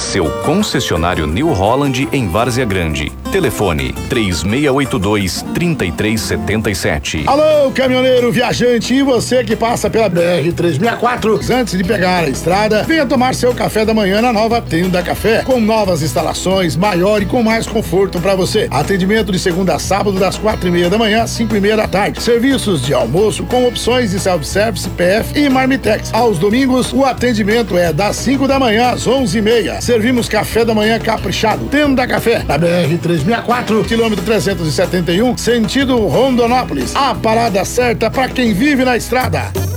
seu concessionário New Holland em Várzea Grande. Telefone 3682-3377. Alô, caminhoneiro, viajante e você que passa pela BR-364. Antes de pegar a estrada, venha tomar seu café da manhã na nova Tenda Café, com novas instalações, maior e com mais conforto para você. Atendimento de segunda a sábado, das 4h30 da manhã às 5h30 da tarde. Serviços de almoço com opções de self-service, PF e Marmitex. Aos domingos, o atendimento é das 5 da manhã às 11h30. Servimos café da manhã caprichado. Tenda Café, na BR-364, quilômetro 371, sentido Rondonópolis. A parada certa para quem vive na estrada.